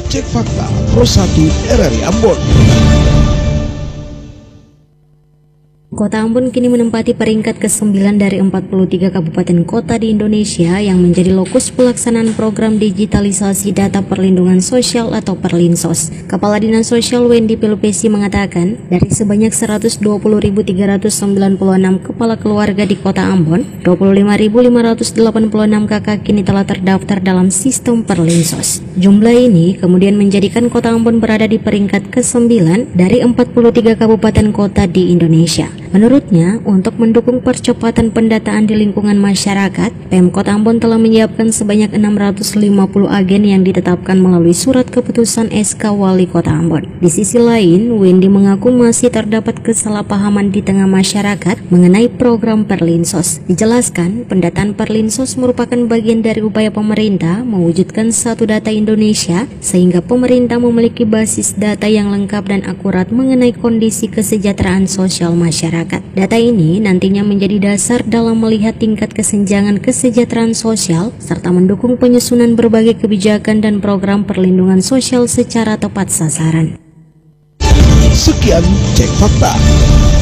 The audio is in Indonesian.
Cek Fakta Pro 1 RRI Ambon. Kota Ambon kini menempati peringkat ke-9 dari 43 kabupaten kota di Indonesia yang menjadi lokus pelaksanaan program digitalisasi data perlindungan sosial atau Perlinsos. Kepala Dinas Sosial Wendy Pilupesi mengatakan, dari sebanyak 120.396 kepala keluarga di Kota Ambon, 25.586 kakak kini telah terdaftar dalam sistem Perlinsos. Jumlah ini kemudian menjadikan Kota Ambon berada di peringkat ke-9 dari 43 kabupaten kota di Indonesia. Menurutnya, untuk mendukung percepatan pendataan di lingkungan masyarakat, Pemkot Ambon telah menyiapkan sebanyak 650 agen yang ditetapkan melalui surat keputusan SK Wali Kota Ambon. Di sisi lain, Wendy mengaku masih terdapat kesalahpahaman di tengah masyarakat mengenai program Perlinsos. Dijelaskan, pendataan Perlinsos merupakan bagian dari upaya pemerintah mewujudkan satu data Indonesia sehingga pemerintah memiliki basis data yang lengkap dan akurat mengenai kondisi kesejahteraan sosial masyarakat. Data ini nantinya menjadi dasar dalam melihat tingkat kesenjangan kesejahteraan sosial serta mendukung penyusunan berbagai kebijakan dan program perlindungan sosial secara tepat sasaran. Sekian Cek Fakta.